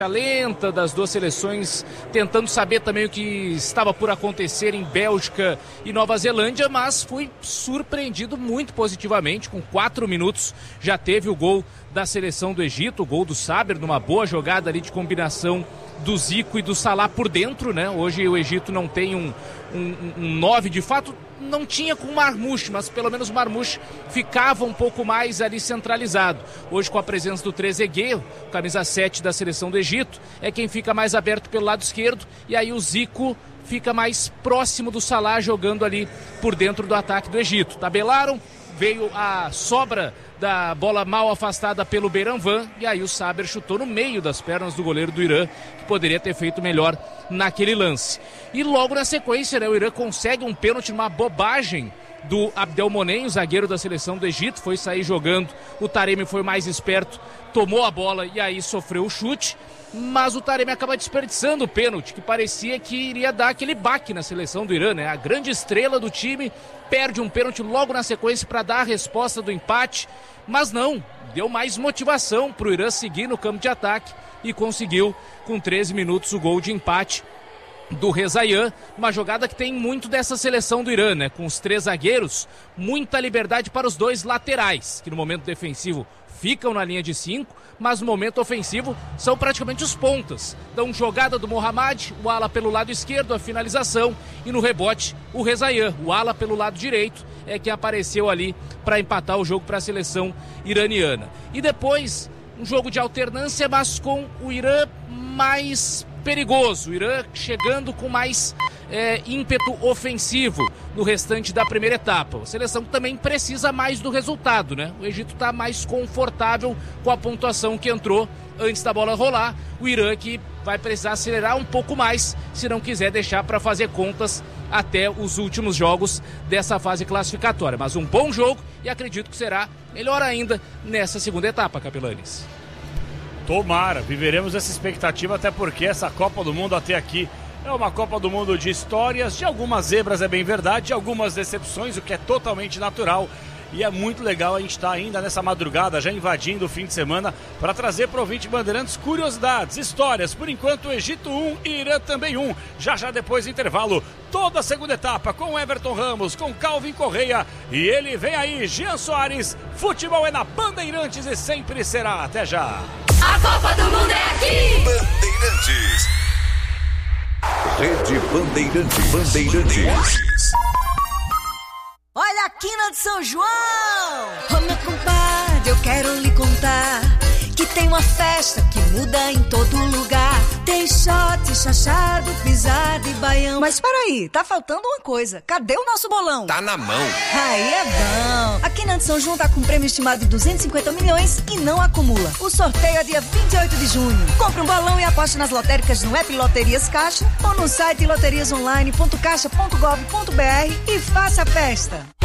lenta das duas seleções, tentando saber também o que estava por acontecer em Bélgica e Nova Zelândia, mas fui surpreendido muito positivamente. Com 4 minutos já teve o gol da seleção do Egito, o gol do Saber, numa boa jogada ali de combinação do Zico e do Salah por dentro, né? Hoje o Egito não tem um 9, de fato não tinha com o Marmouche, mas pelo menos o Marmouche ficava um pouco mais ali centralizado. Hoje, com a presença do Trezeguet, camisa 7 da seleção do Egito, é quem fica mais aberto pelo lado esquerdo, e aí o Zico fica mais próximo do Salah, jogando ali por dentro do ataque do Egito. Tabelaram, veio a sobra da bola mal afastada pelo Beiranvand, e aí o Saber chutou no meio das pernas do goleiro do Irã, que poderia ter feito melhor naquele lance. E logo na sequência, né, o Irã consegue um pênalti, uma bobagem do Abdelmonem, o zagueiro da seleção do Egito, foi sair jogando, o Taremi foi mais esperto, tomou a bola e aí sofreu o chute, mas o Taremi acaba desperdiçando o pênalti, que parecia que iria dar aquele baque na seleção do Irã, né? A grande estrela do time perde um pênalti logo na sequência para dar a resposta do empate, mas não, deu mais motivação para o Irã seguir no campo de ataque e conseguiu, com 13 minutos, o gol de empate do Rezaian, uma jogada que tem muito dessa seleção do Irã, né? Com os 3 zagueiros, muita liberdade para os 2 laterais, que no momento defensivo ficam na linha de 5, mas no momento ofensivo são praticamente os pontas. Então, jogada do Mohamed, o ala pelo lado esquerdo, a finalização, e no rebote o Rezaian, o ala pelo lado direito, é quem apareceu ali para empatar o jogo para a seleção iraniana. E depois, um jogo de alternância, mas com o Irã mais perigoso, o Irã chegando com mais ímpeto ofensivo no restante da primeira etapa. A seleção também precisa mais do resultado, né? O Egito está mais confortável com a pontuação que entrou antes da bola rolar. O Irã que vai precisar acelerar um pouco mais se não quiser deixar para fazer contas até os últimos jogos dessa fase classificatória. Mas um bom jogo, e acredito que será melhor ainda nessa segunda etapa, Capelanes. Tomara, viveremos essa expectativa, até porque essa Copa do Mundo até aqui é uma Copa do Mundo de histórias, de algumas zebras, é bem verdade, de algumas decepções, o que é totalmente natural. E é muito legal a gente estar ainda nessa madrugada, já invadindo o fim de semana, para trazer para o ouvinte Bandeirantes curiosidades, histórias. Por enquanto, o Egito 1 e Irã também 1. Já depois do intervalo, toda a segunda etapa com Everton Ramos, com Calvin Correia. E ele vem aí, Jean Soares. Futebol é na Bandeirantes e sempre será. Até já. A Copa do Mundo é aqui. Bandeirantes. Rede Bandeirantes. Olha a quina de São João! Ô meu compadre, eu quero lhe contar que tem uma festa que muda em todo lugar. Tem shot, chachado, pisada e baião. Mas peraí, tá faltando uma coisa. Cadê o nosso bolão? Tá na mão. Aí é bom. A quina de São João tá com um prêmio estimado de 250 milhões e não acumula. O sorteio é dia 28 de junho. Compre um bolão e aposte nas lotéricas no app Loterias Caixa ou no site loteriasonline.caixa.gov.br e faça a festa.